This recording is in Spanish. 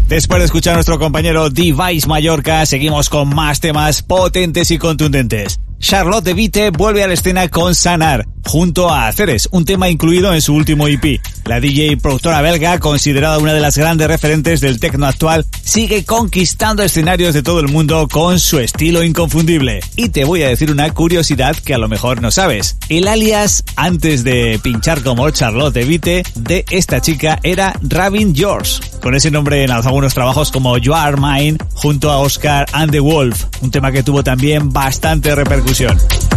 Después de escuchar a nuestro compañero Device Mallorca, seguimos con más temas potentes y contundentes. Charlotte de Witte vuelve a la escena con Sanar, junto a Ceres, un tema incluido en su último EP. La DJ productora belga, considerada una de las grandes referentes del techno actual, sigue conquistando escenarios de todo el mundo con su estilo inconfundible. Y te voy a decir una curiosidad que a lo mejor no sabes. El alias, antes de pinchar como Charlotte de Witte, de esta chica era Rabin George. Con ese nombre lanzó algunos trabajos como You Are Mine junto a Oscar and the Wolf, un tema que tuvo también bastante repercusión.